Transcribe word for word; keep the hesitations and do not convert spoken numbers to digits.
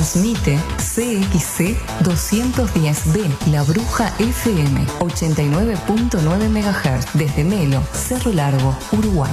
Transmite C X C doscientos diez B, La Bruja F M, ochenta y nueve punto nueve megahertz, desde Melo, Cerro Largo, Uruguay.